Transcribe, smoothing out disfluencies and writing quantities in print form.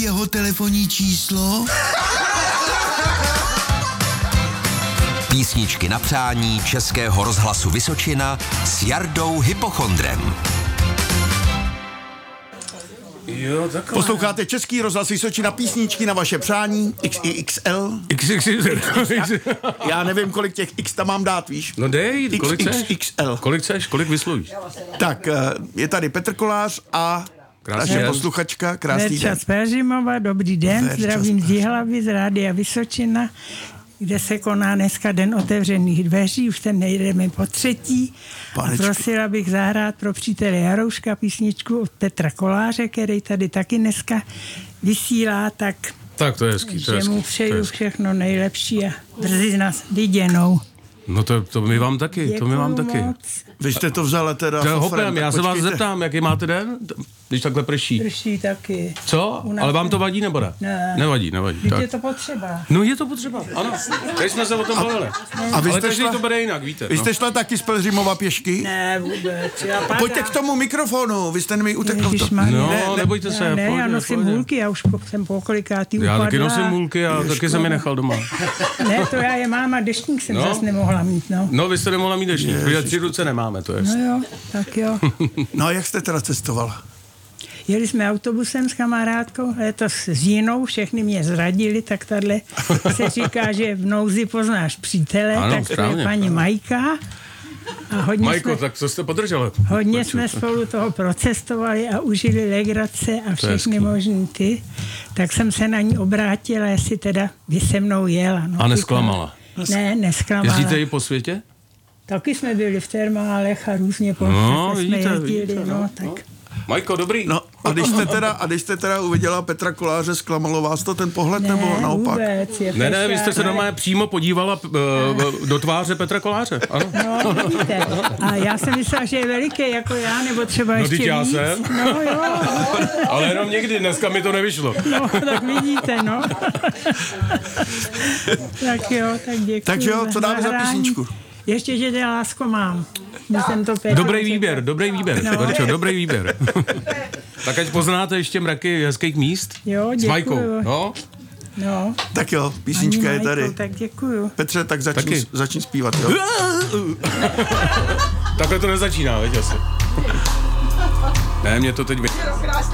jeho telefonní číslo? Písničky na přání Českého rozhlasu Vysočina s Jardou Hypochondrem. Jo, Posloucháte Český rozhlas Vysočina, písničky na vaše přání, XXL. Já nevím, kolik těch X tam mám dát, víš? No dej, kolik chceš? XXL. Kolik chceš, kolik vyslovíš? Tak, je tady Petr Kolář a Krásný naše den. posluchačka. Krásný Verča den. z Peřimova, dobrý den, Verča zdravím z Jihlavy, z Rádia Vysočina, kde se koná dneska Den otevřených dveří, už sem nejdeme po třetí. Panečku. A prosila bych zahrát pro přítele Jarouška písničku od Petra Koláře, který tady taky dneska vysílá, tak Tak to je hezký, to je že mu hezký. přeju všechno nejlepší a brzy nás viděnou. No to my vám taky, to my vám taky. moc. Vy jste to vzala teda To je fofrem, hopem, tak já se vás počkejte. zeptám, jaký máte den, když takhle prší. Prší taky. Co? U nás Ale vám to ne. vadí nebo ne? Ne. Nevadí. Vždyť Tak. je to potřeba. No je to potřeba, ano. Teď jsme se o tom bavili. A vy Ale jste, každý šla, to bere jinak, víte. vy no. jste šla taky z Pelhřimova pěšky? Ne, vůbec. Já padám. Pojďte k tomu mikrofonu, vy jste mi utekl. Ježišmarja. No, nebojte se. Ne, já nosím pohodě. hůlky, já už jsem po kolikátý Já upadla. taky nosím hůlky a taky jsem je nechal doma. Ne, to já je mám a deštník jsem No. zas nemohla mít, no. No, vy jste nemohla mít deštník, protože 3 ruce nemáme, to je. No jo, tak jo. No a jak jste teda cestovala? Jeli jsme autobusem s kamarádkou, letos s Jinou, všechny mě zradili, tak tahle se říká, že v nouzi poznáš přítele, Ano, tak to správně. je paní Majka. A Majko, tak co jste podrželi? hodně jsme spolu toho procestovali a užili legrace a všechny možný ty. Tak jsem se na ní obrátila, jestli teda by se mnou jela. No, A nesklamala? Ne, nesklamala. Jezdíte i po světě? Taky jsme byli v termálech a různě po No, jsme vidíte, jezdili, no, tak. Majko, dobrý. No a když jste teda uviděla Petra Koláře, zklamalo vás to ten pohled, nebo Ne, naopak? vůbec, je Ne, vy jste se fešák. normálně přímo podívala do tváře Petra Koláře, ano? No, vidíte. A já jsem myslela, že je veliký jako já, nebo třeba ještě vždyť já víc. jsem. No jo, Ale jenom někdy, dneska mi to nevyšlo. no, tak vidíte, no. Tak jo, tak děkuji. Takže jo, co dáme za zahrání. písničku? Ještě, že tě lásko mám. Jsem to Petr Dobrý čekal. výběr, No. Verčo, dobrý výběr. Tak ať poznáte ještě mraky hezkých míst. Jo, S děkuju. Majkou, no? No, Tak jo, písnička Ani je tady. Majko, tak děkuju. Petře, tak Taky. začni zpívat, jo? Takhle to nezačíná, veď asi. Ne, mě to teď